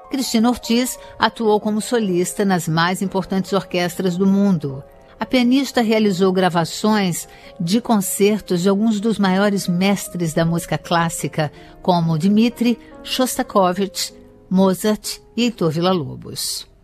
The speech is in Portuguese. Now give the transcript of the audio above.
Cristina Ortiz atuou como solista nas mais importantes orquestras do mundo. A pianista realizou gravações de concertos de alguns dos maiores mestres da música clássica, como Dmitri Shostakovich, Mozart e Heitor Villa-Lobos.